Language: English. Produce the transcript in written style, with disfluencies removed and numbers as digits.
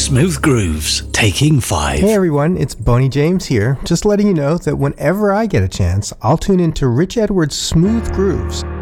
Smooth Grooves, taking 5. Hey everyone, it's Boney James here. Just letting you know that whenever I get a chance, I'll tune into Rich Edwards' Smooth Grooves.